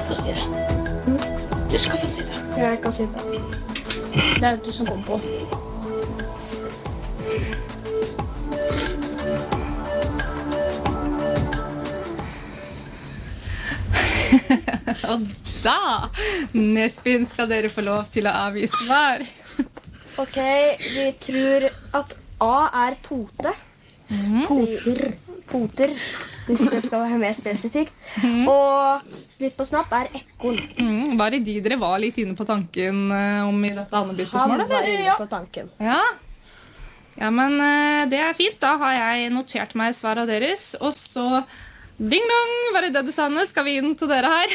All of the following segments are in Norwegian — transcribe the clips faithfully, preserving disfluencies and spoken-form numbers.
få si det. Du skal få si det. Jeg kan si det. Det er du som kom på. Og da, Nesbyen, skal dere få lov til å avgi svar. Ok, vi tror at A er pote. Poter. Poter, hvis det skal være mer spesifikt. Og snipp og snapp er ekorn. Mm, var det de dere var litt inne på tanken eh, om i dette andre Han spørsmålet? var inne på tanken. Ja. Ja, men eh, det er fint. Da har jeg notert meg svaret deres. Og så, ding dong, var det det du sa, Anne? Skal vi inn til dere her?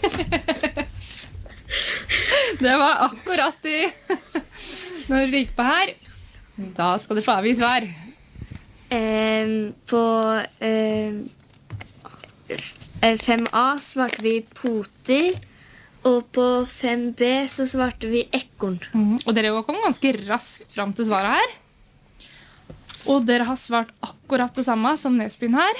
Det var akkurat i når du gikk på her. Da skal dere få avgi svar. Eh, på eh, fem A svarte vi poter, og på fem B så svarte vi ekorn. Mm. Og dere kom ganske raskt fram til svaret her. Og dere har svart akkurat det samme som Nesbyen her.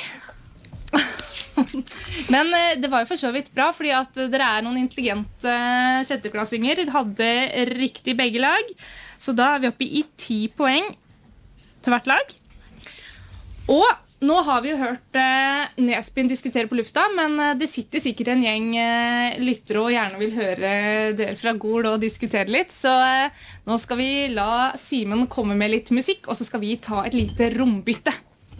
Men eh, det var jo for så vidt bra, fordi at dere er noen intelligente eh, sjetteklassinger. Dere hadde riktig begge lag. Så da er vi oppe i ti poeng til hvert lag. Og nå har vi jo hørt eh, Nesbyen diskutere på lufta, men eh, det sitter sikkert en gjeng eh, lyttere og gjerne vil høre dere fra Gol og diskutere litt. Så eh, nå skal vi la Simen komme med litt musikk, og så skal vi ta et lite rombytte.